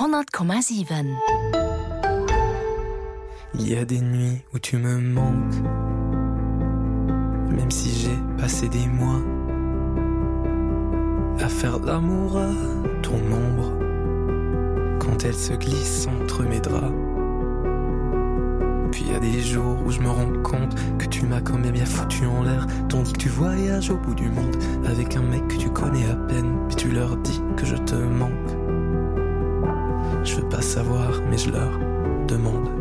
100,7. Il y a des nuits où tu me manques, même si j'ai passé des mois à faire l'amour à ton ombre quand elle se glisse entre mes draps. Puis il y a des jours où je me rends compte que tu m'as quand même bien foutu en l'air, tandis que tu voyages au bout du monde avec un mec que tu connais à peine, puis tu leur dis que je te manque. Je veux pas savoir mais je leur demande.